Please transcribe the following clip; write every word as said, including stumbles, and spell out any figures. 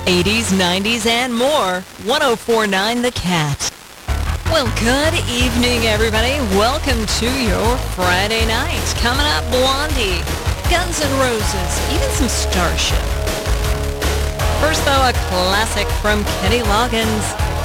eighties, nineties, and more. ten forty-nine The Cat. Well, good evening, everybody. Welcome to your Friday night. Coming up, Blondie, Guns N' Roses, even some Starship. First, though, a classic from Kenny Loggins.